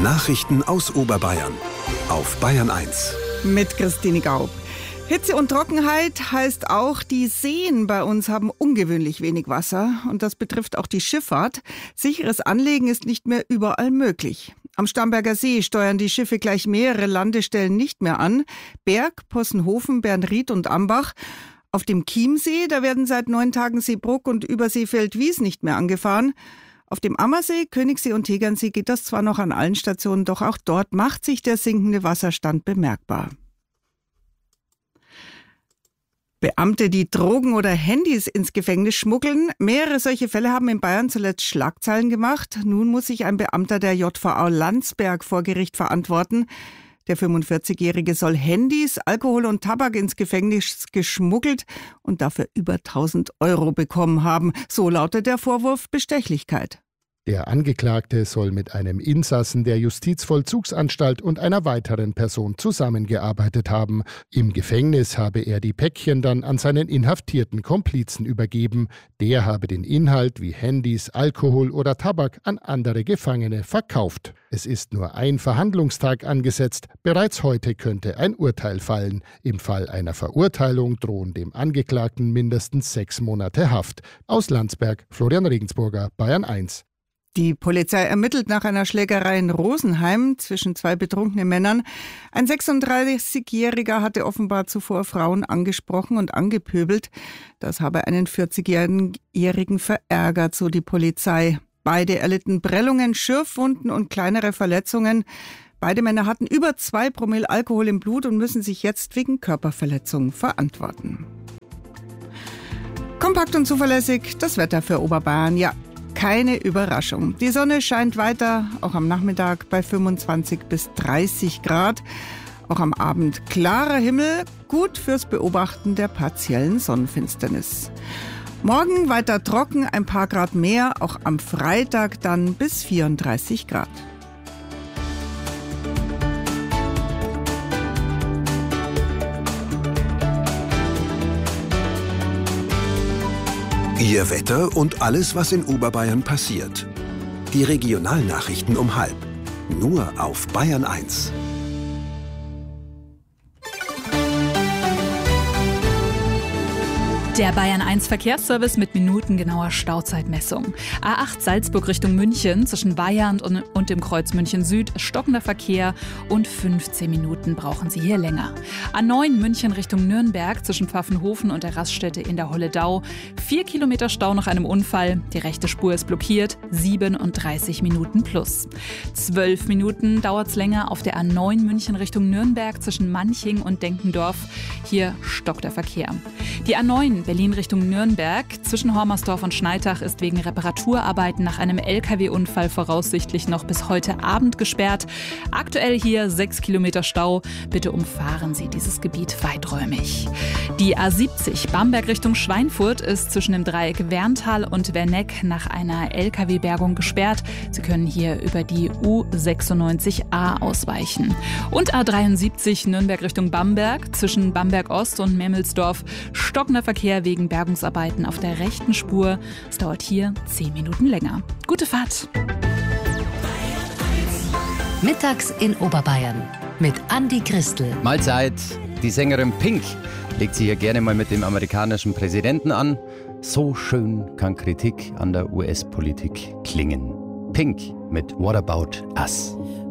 Nachrichten aus Oberbayern auf Bayern 1. Mit Christine Gaub. Hitze und Trockenheit heißt auch, die Seen bei uns haben ungewöhnlich wenig Wasser. Und das betrifft auch die Schifffahrt. Sicheres Anlegen ist nicht mehr überall möglich. Am Starnberger See steuern die Schiffe gleich mehrere Landestellen nicht mehr an. Berg, Possenhofen, Bernried und Ambach. Auf dem Chiemsee, da werden seit 9 Tagen Seebruck und Überseefeld-Wies nicht mehr angefahren. Auf dem Ammersee, Königssee und Tegernsee geht das zwar noch an allen Stationen, doch auch dort macht sich der sinkende Wasserstand bemerkbar. Beamte, die Drogen oder Handys ins Gefängnis schmuggeln. Mehrere solche Fälle haben in Bayern zuletzt Schlagzeilen gemacht. Nun muss sich ein Beamter der JVA Landsberg vor Gericht verantworten. Der 45-Jährige soll Handys, Alkohol und Tabak ins Gefängnis geschmuggelt und dafür über 1.000 € bekommen haben. So lautet der Vorwurf Bestechlichkeit. Der Angeklagte soll mit einem Insassen der Justizvollzugsanstalt und einer weiteren Person zusammengearbeitet haben. Im Gefängnis habe er die Päckchen dann an seinen inhaftierten Komplizen übergeben. Der habe den Inhalt wie Handys, Alkohol oder Tabak an andere Gefangene verkauft. Es ist nur ein Verhandlungstag angesetzt. Bereits heute könnte ein Urteil fallen. Im Fall einer Verurteilung drohen dem Angeklagten mindestens 6 Monate Haft. Aus Landsberg, Florian Regensburger, Bayern 1. Die Polizei ermittelt nach einer Schlägerei in Rosenheim zwischen 2 betrunkenen Männern. Ein 36-Jähriger hatte offenbar zuvor Frauen angesprochen und angepöbelt. Das habe einen 40-Jährigen verärgert, so die Polizei. Beide erlitten Prellungen, Schürfwunden und kleinere Verletzungen. Beide Männer hatten über 2 Promille Alkohol im Blut und müssen sich jetzt wegen Körperverletzung verantworten. Kompakt und zuverlässig das Wetter für Oberbayern. Ja, keine Überraschung. Die Sonne scheint weiter, auch am Nachmittag bei 25 bis 30 Grad. Auch am Abend klarer Himmel, gut fürs Beobachten der partiellen Sonnenfinsternis. Morgen weiter trocken, ein paar Grad mehr, auch am Freitag dann bis 34 Grad. Ihr Wetter und alles, was in Oberbayern passiert. Die Regionalnachrichten um 12:30. Nur auf Bayern 1. Der Bayern 1 Verkehrsservice mit minutengenauer Stauzeitmessung. A8 Salzburg Richtung München, zwischen Bayern und dem Kreuz München Süd, stockender Verkehr und 15 Minuten brauchen Sie hier länger. A9 München Richtung Nürnberg, zwischen Pfaffenhofen und der Raststätte in der Holledau, 4 Kilometer Stau nach einem Unfall, die rechte Spur ist blockiert, 37 Minuten plus. 12 Minuten dauert es länger auf der A9 München Richtung Nürnberg, zwischen Manching und Denkendorf, hier stockt der Verkehr. Die A9 Berlin Richtung Nürnberg, zwischen Hormersdorf und Schneitach ist wegen Reparaturarbeiten nach einem LKW-Unfall voraussichtlich noch bis heute Abend gesperrt. Aktuell hier 6 Kilometer Stau. Bitte umfahren Sie dieses Gebiet weiträumig. Die A70 Bamberg Richtung Schweinfurt ist zwischen dem Dreieck Werntal und Werneck nach einer LKW-Bergung gesperrt. Sie können hier über die U96A ausweichen. Und A73 Nürnberg Richtung Bamberg, zwischen Bamberg Ost und Memmelsdorf, stockender Verkehr wegen Bergungsarbeiten auf der rechten Spur. Es dauert hier 10 Minuten länger. Gute Fahrt! Mittags in Oberbayern mit Andi Christel. Mahlzeit. Die Sängerin Pink legt sich hier gerne mal mit dem amerikanischen Präsidenten an. So schön kann Kritik an der US-Politik klingen. Pink mit What About Us?